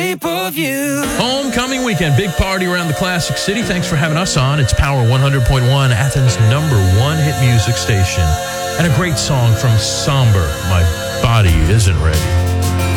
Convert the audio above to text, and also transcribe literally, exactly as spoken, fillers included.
shape of you. Homecoming weekend, big party around the Classic City. Thanks for having us on. It's Power one hundred point one, Athens' number one hit music station. And a great song from Somber, My Body Isn't Ready.